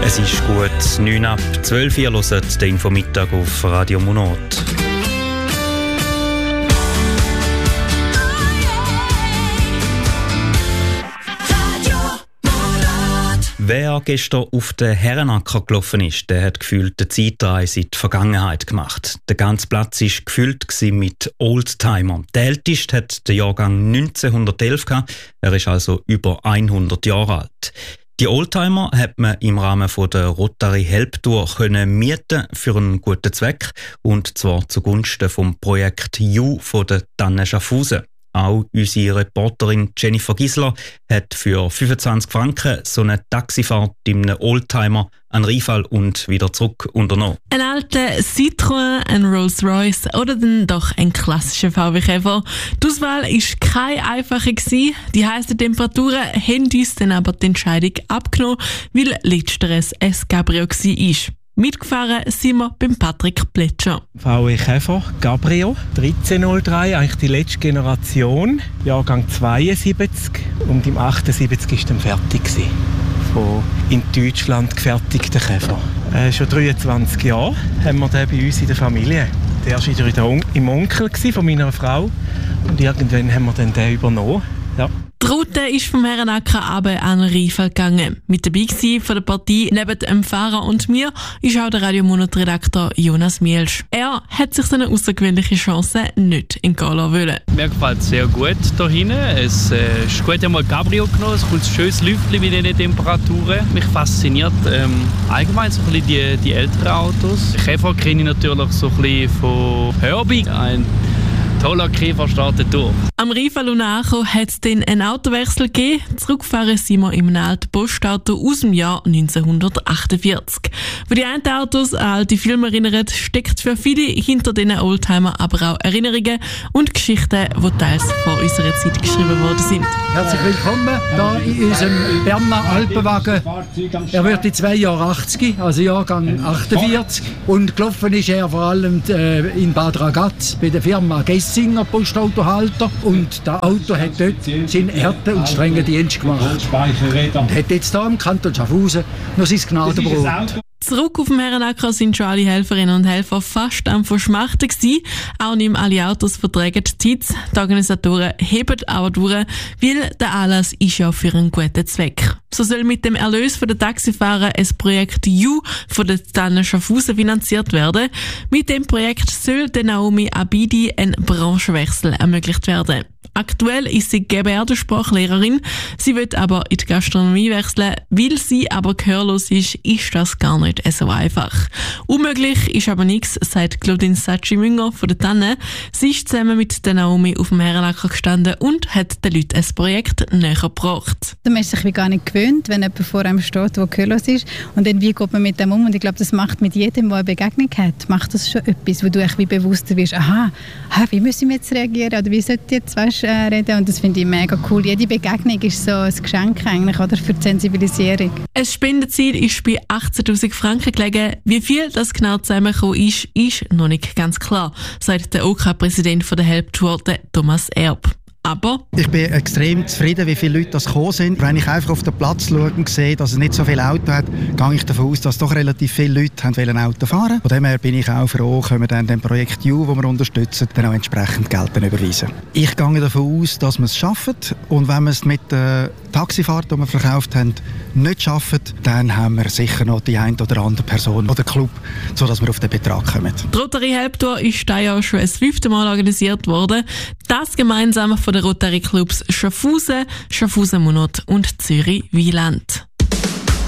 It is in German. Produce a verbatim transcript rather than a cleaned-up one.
Es ist gut neun ab zwölf Uhr, hört den Infomittag auf Radio Monat. Wer gestern auf den Herrenacker gelaufen ist, der hat gefühlt eine Zeitreise in die Vergangenheit gemacht. Der ganze Platz war gefüllt mit Oldtimern. Der älteste hat den Jahrgang neunzehnhundertelf gehabt. Er ist also über hundert Jahre alt. Die Oldtimer hat man im Rahmen der Rotary Help Tour können mieten für einen guten Zweck, und zwar zugunsten vom Projekt U von der Tanne Schaffhausen. Auch unsere Reporterin Jennifer Gisler hat für fünfundzwanzig Franken so eine Taxifahrt in einem Oldtimer an Rheinfall und wieder zurück unternommen. Ein alter Citroën, ein Rolls-Royce oder dann doch ein klassischer V W-Käfer. Die Auswahl war keine einfache. Die heissen Temperaturen haben uns dann aber die Entscheidung abgenommen, weil letzteres ein Cabrio war. Mitgefahren sind wir beim Patrick Pletscher. V W Käfer Cabrio dreizehnhundertdrei, eigentlich die letzte Generation, Jahrgang zweiundsiebzig, und im achtundsiebzig war dann fertig gewesen. Von in Deutschland gefertigten Käfer. Äh, schon dreiundzwanzig Jahre haben wir den bei uns in der Familie. Der war wieder On- im Onkel von meiner Frau, und irgendwann haben wir dann den übernommen. Ja. Die Route ist vom Herrenacker runter an Rheinfall gegangen. Mit dabei gewesen von der Partie neben dem Fahrer und mir ist auch der Radio-Monat-Redakteur Jonas Mielsch. Er hat sich so eine außergewöhnliche Chance nicht entgehen lassen wollen. Mir gefällt es sehr gut hier hinten. Es äh, ist gut, einmal Cabrio genommen. Es kommt ein schönes Lüftchen mit diesen Temperaturen. Mich fasziniert ähm, allgemein so ein bisschen die, die älteren Autos. Käfer kenne ich natürlich so ein bisschen von Herbig. Ein toller Käfer startet durch. Am Rheinfall und angekommen hat es dann einen Autowechsel gegeben. Zurückgefahren sind wir in einem alten Postauto aus dem Jahr neunzehnhundertachtundvierzig. Wo die einen Autos an alte Filme erinnern, steckt für viele hinter diesen Oldtimer aber auch Erinnerungen und Geschichten, die teils vor unserer Zeit geschrieben worden sind. Herzlich willkommen hier in unserem Berner Alpenwagen. Er wird in zwei Jahren achtzig, also Jahrgang achtundvierzig. Und gelaufen ist er vor allem äh, in Bad Ragaz bei der Firma Gessinger Postautohalter. Und das Auto hat dort seinen harten und strengen Dienst gemacht. Und hat jetzt hier im Kanton Schaffhausen noch sein Gnadenbrot. Zurück auf dem Herrenacker sind schon alle Helferinnen und Helfer fast am Verschmachten gewesen. Auch nicht alle Autos vertragen die Zeit. Die Organisatoren heben aber durch, weil der Anlass ist ja für einen guten Zweck. So soll mit dem Erlös von der Taxifahrer ein Projekt U von der Tanne Schaffhausen finanziert werden. Mit dem Projekt soll der Naomi Abidi ein Branchenwechsel ermöglicht werden. Aktuell ist sie Gebärdensprachlehrerin. Sie will aber in die Gastronomie wechseln. Weil sie aber gehörlos ist, ist das gar nicht so einfach. Unmöglich ist aber nichts, sagt Claudine Sachi-Münger von der Tanne. Sie ist zusammen mit der Naomi auf dem Herrenacker gestanden und hat den Leuten ein Projekt näher gebracht. Man ist sich wie gar nicht gewöhnt, wenn jemand vor einem steht, der gehörlos ist. Und dann wie geht man mit dem um? Und ich glaube, das macht mit jedem, der eine Begegnung hat, macht das schon etwas, wo du echt wie bewusster wirst. Aha, aha, wie müssen wir jetzt reagieren? Oder wie sollte ich jetzt weißt, äh, reden? Und das finde ich mega cool. Jede Begegnung ist so ein Geschenk eigentlich, oder, für die Sensibilisierung. Ein Spendenziel ist bei achtzehntausend Franken gelegen. Wie viel das genau zusammengekommen ist, ist noch nicht ganz klar, sagt der OK-Präsident OK der Help Tour, Thomas Erb. Aber ich bin extrem zufrieden, wie viele Leute das gekommen sind. Wenn ich einfach auf den Platz schaue und sehe, dass es nicht so viele Autos hat, gehe ich davon aus, dass doch relativ viele Leute haben wollen Auto fahren. Von dem her bin ich auch froh, können wir dann dem Projekt U, das wir unterstützen, dann auch entsprechend Geld überweisen. Ich gehe davon aus, dass wir es schaffen. Und wenn wir es mit der Taxifahrt, die wir verkauft haben, nicht schaffen, dann haben wir sicher noch die eine oder andere Person oder Club, sodass wir auf den Betrag kommen. Die Rotary Help Tour ist dieses Jahr schon das fünfte Mal organisiert worden. Das gemeinsam von den Rotary Clubs Schaffhausen, Schaffhausen Monat und Zürich Wieland.